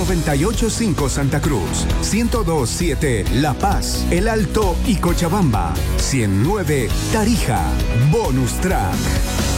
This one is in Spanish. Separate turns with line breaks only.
985 Santa Cruz, 1027 La Paz, El Alto y Cochabamba, 109 Tarija. Bonus Track.